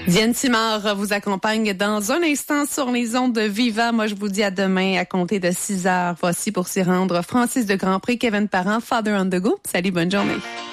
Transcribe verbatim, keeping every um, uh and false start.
Diane Simard vous accompagne dans un instant sur les ondes de Viva. Moi, je vous dis à demain à compter de six heures. Voici pour s'y rendre Francis de Grandpré, Kevin Parent, Father on the Go. Salut, bonne journée.